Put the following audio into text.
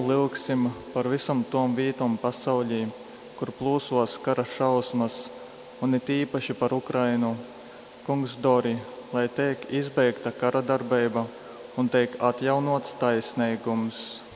lūgsim par visam tom vītom pasaulī, kur plūsos kara šausmas, un it īpaši par Ukrainu. Kungs dori, lai tiek izbeigta kara darbība un tiek atjaunots taisnīgums.